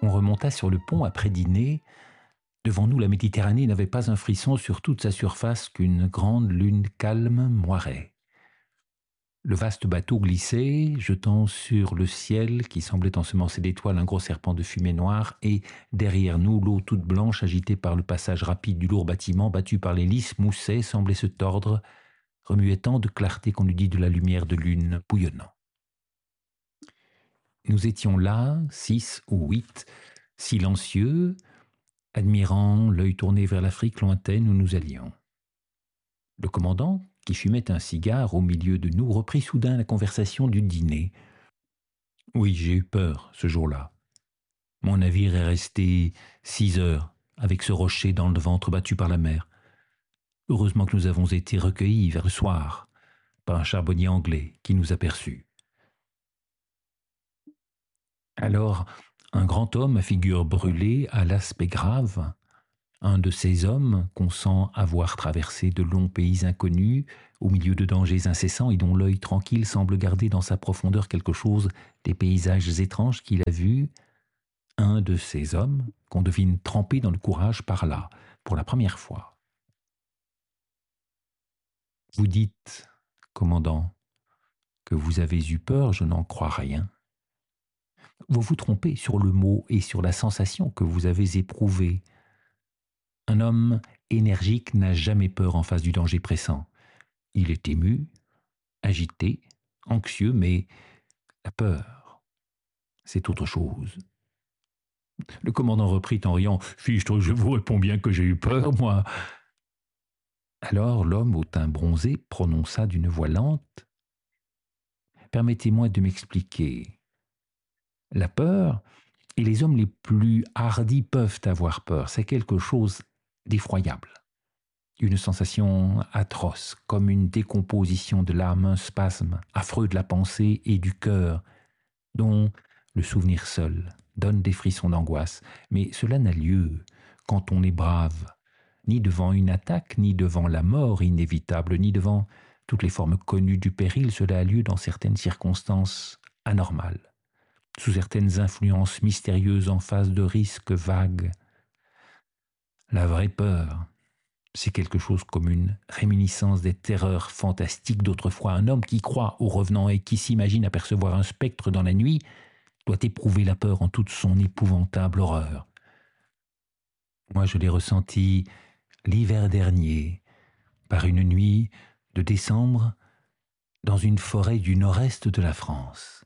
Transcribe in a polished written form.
On remonta sur le pont après dîner. Devant nous, la Méditerranée n'avait pas un frisson sur toute sa surface qu'une grande lune calme moirait. Le vaste bateau glissait, jetant sur le ciel, qui semblait ensemencé d'étoiles, un gros serpent de fumée noire, et derrière nous, l'eau toute blanche, agitée par le passage rapide du lourd bâtiment, battu par l'hélice, moussait, semblait se tordre, remuait tant de clarté qu'on eût dit de la lumière de lune bouillonnant. Nous étions là, 6 ou 8, silencieux, admirant l'œil tourné vers l'Afrique lointaine où nous allions. Le commandant, qui fumait un cigare au milieu de nous, reprit soudain la conversation du dîner. « Oui, j'ai eu peur ce jour-là. Mon navire est resté 6 heures avec ce rocher dans le ventre battu par la mer. Heureusement que nous avons été recueillis vers le soir par un charbonnier anglais qui nous aperçut. Alors, un grand homme à figure brûlée, à l'aspect grave, un de ces hommes qu'on sent avoir traversé de longs pays inconnus, au milieu de dangers incessants et dont l'œil tranquille semble garder dans sa profondeur quelque chose des paysages étranges qu'il a vus, un de ces hommes qu'on devine trempé dans le courage parla, pour la première fois. « Vous dites, commandant, que vous avez eu peur, je n'en crois rien. Vous vous trompez sur le mot et sur la sensation que vous avez éprouvée. Un homme énergique n'a jamais peur en face du danger pressant. Il est ému, agité, anxieux, mais la peur, c'est autre chose. » Le commandant reprit en riant. « Fichtre, je vous réponds bien que j'ai eu peur, moi. » Alors l'homme au teint bronzé prononça d'une voix lente. « Permettez-moi de m'expliquer. La peur, et les hommes les plus hardis peuvent avoir peur, c'est quelque chose d'effroyable. Une sensation atroce, comme une décomposition de l'âme, un spasme affreux de la pensée et du cœur, dont le souvenir seul donne des frissons d'angoisse. Mais cela n'a lieu quand on est brave, ni devant une attaque, ni devant la mort inévitable, ni devant toutes les formes connues du péril. Cela a lieu dans certaines circonstances anormales, sous certaines influences mystérieuses en face de risques vagues. La vraie peur, c'est quelque chose comme une réminiscence des terreurs fantastiques d'autrefois. Un homme qui croit aux revenants et qui s'imagine apercevoir un spectre dans la nuit doit éprouver la peur en toute son épouvantable horreur. Moi, je l'ai ressenti l'hiver dernier, par une nuit de décembre, dans une forêt du nord-est de la France.